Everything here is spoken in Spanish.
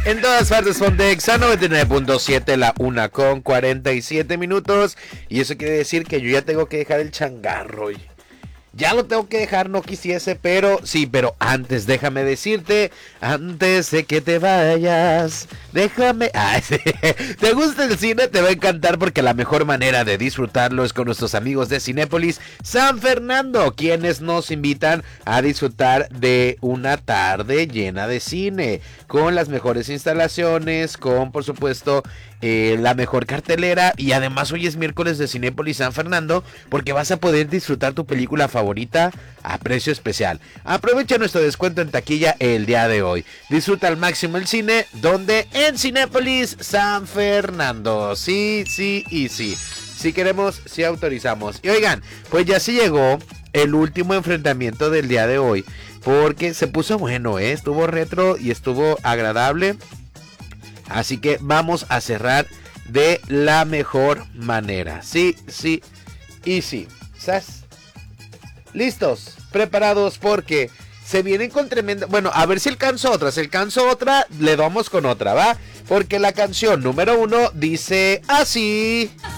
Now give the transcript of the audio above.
En todas partes Fondex a 99.7, la 1:47. Y eso quiere decir que yo ya tengo que dejar el changarro. Ya lo tengo que dejar, no quisiese, pero sí, pero antes déjame decirte, antes de que te vayas, déjame... sí. ¿Te gusta el cine? Te va a encantar porque la mejor manera de disfrutarlo es con nuestros amigos de Cinépolis San Fernando, quienes nos invitan a disfrutar de una tarde llena de cine, con las mejores instalaciones, con por supuesto la mejor cartelera, y además hoy es miércoles de Cinépolis San Fernando porque vas a poder disfrutar tu película favorita a precio especial. Aprovecha nuestro descuento en taquilla el día de hoy. Disfruta al máximo el cine, donde en Cinépolis San Fernando. Sí, sí y sí. Si queremos, si autorizamos. Y oigan, pues ya se llegó el último enfrentamiento del día de hoy, porque se puso bueno, estuvo retro y estuvo agradable. Así que vamos a cerrar de la mejor manera. Sí, sí y sí. ¿Sabes? ¿Listos? ¿Preparados? Porque se vienen con tremenda... Bueno, a ver si alcanzo otra. Si alcanzo otra, le damos con otra, ¿va? Porque la canción número 1 dice así.